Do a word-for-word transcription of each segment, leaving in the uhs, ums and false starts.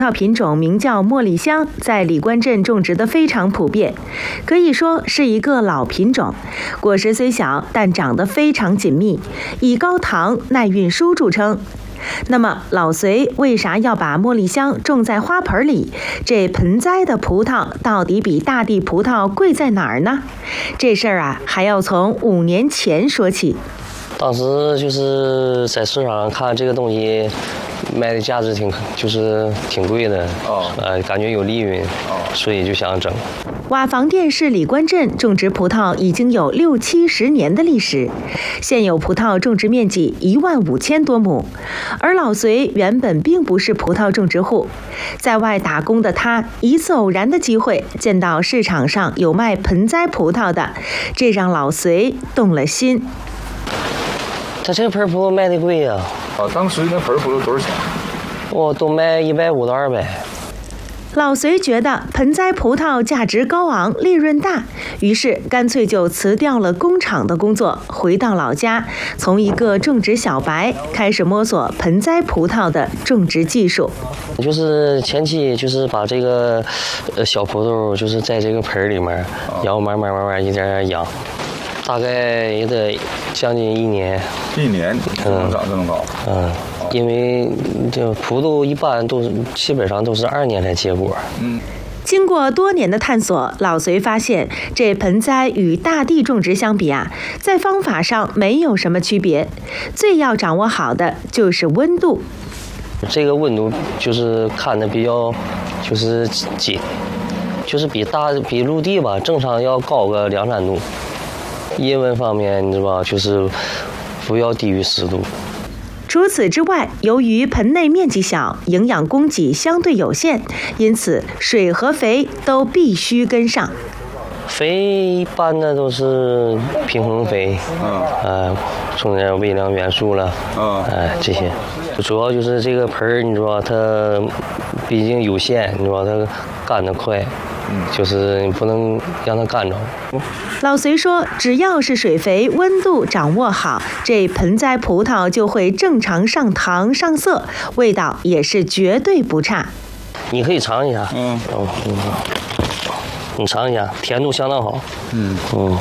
葡萄品种名叫茉莉香，在李官镇种植的非常普遍，可以说是一个老品种。果实虽小，但长得非常紧密，以高糖、耐运输著称。那么老隋为啥要把茉莉香种在花盆里？这盆栽的葡萄到底比大地葡萄贵在哪儿呢？这事儿啊，还要从五年前说起。 当时就是在市场上看这个东西卖的价值挺就是挺贵的，哦，呃，感觉有利润，哦，所以就想整。 瓦房店市李官镇种植葡萄已经有六七十年的历史，现有葡萄种植面积一万五千多亩。而老隋原本并不是葡萄种植户，在外打工的他，一次偶然的机会见到市场上有卖盆栽葡萄的，这让老隋动了心。 他这盆葡萄卖的贵呀！ 啊，当时那盆葡萄多少钱？ 我都卖一百五到二百。 老隋觉得盆栽葡萄价值高昂，利润大，于是干脆就辞掉了工厂的工作，回到老家，从一个种植小白开始摸索盆栽葡萄的种植技术。 就是前期就是把这个呃小葡萄就是在这个盆里面，然后慢慢慢慢一点点养。大概也得将近一年， 一年能长这么高？ 嗯，因为这葡萄一般都是基本上都是二年才结果。嗯， 经过多年的探索，老隋发现这盆栽与大地种植相比啊，在方法上没有什么区别，最要掌握好的就是温度。 这个温度就是看的比较就是紧，就是比大比陆地吧正常要高个两三度。叶温方面，你知道吧，就是不要低于十度。 除此之外，由于盆内面积小，营养供给相对有限，因此水和肥都必须跟上。 肥一般的都是平衡肥，嗯，呃，充点微量元素了，嗯，哎、呃，这些，主要就是这个盆儿，你知道它毕竟有限，你知道它干得快。就是你不能让它干着。 老隋说，只要是水肥温度掌握好，这盆栽葡萄就会正常上糖上色，味道也是绝对不差。 你可以尝一下，嗯，哦，嗯，你尝一下，甜度相当好。嗯嗯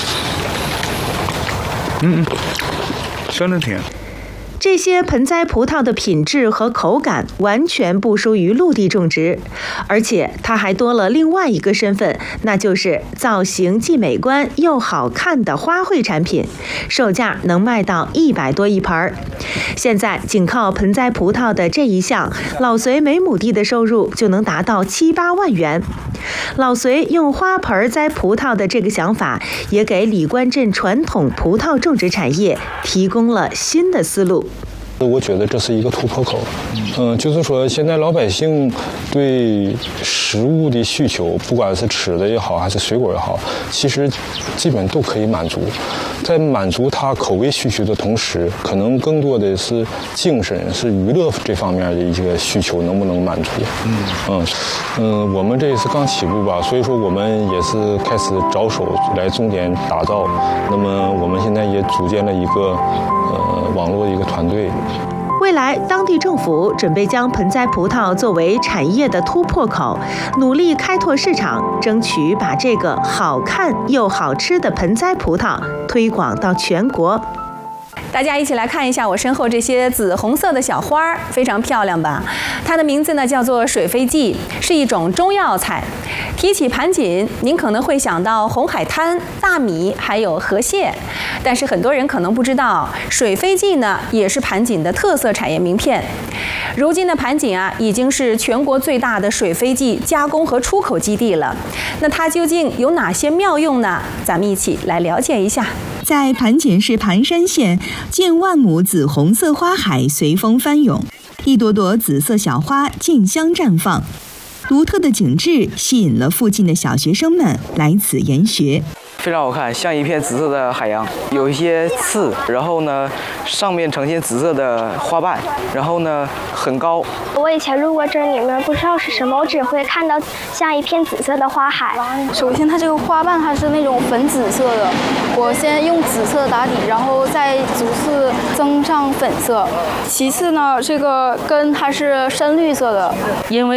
嗯嗯，相当甜。 这些盆栽葡萄的品质和口感完全不输于陆地种植，而且它还多了另外一个身份，那就是造型既美观又好看的花卉产品，售价能卖到一百多一盆。现在仅靠盆栽葡萄的这一项，老隋每亩地的收入就能达到七八万元。老隋用花盆栽葡萄的这个想法，也给李官镇传统葡萄种植产业提供了新的思路。 我觉得这是一个突破口，嗯，就是说现在老百姓对食物的需求，不管是吃的也好，还是水果也好，其实基本都可以满足。在满足他口味需求的同时，可能更多的是精神、是娱乐这方面的一个需求能不能满足？嗯嗯嗯，我们这也是刚起步吧，所以说我们也是开始着手来重点打造。那么我们现在也组建了一个呃网络的一个团队。 未来，当地政府准备将盆栽葡萄作为产业的突破口，努力开拓市场，争取把这个好看又好吃的盆栽葡萄推广到全国。 大家一起来看一下我身后这些紫红色的小花，非常漂亮吧？它的名字呢叫做水飞蓟，是一种中药材。提起盘锦，您可能会想到红海滩、大米，还有河蟹。但是很多人可能不知道，水飞蓟呢也是盘锦的特色产业名片。如今的盘锦啊，已经是全国最大的水飞蓟加工和出口基地了。那它究竟有哪些妙用呢？咱们一起来了解一下。 在盘锦市盘山县，近万亩紫红色花海随风翻涌，一朵朵紫色小花竞相绽放，独特的景致吸引了附近的小学生们来此研学。 非常好看，像一片紫色的海洋，有一些刺，然后呢，上面呈现紫色的花瓣，然后呢，很高。 我以前路过这里面，不知道是什么，我只会看到像一片紫色的花海。 首先，它这个花瓣它是那种粉紫色的，我先用紫色打底，然后再逐次增上粉色。其次呢，这个根它是深绿色的，因为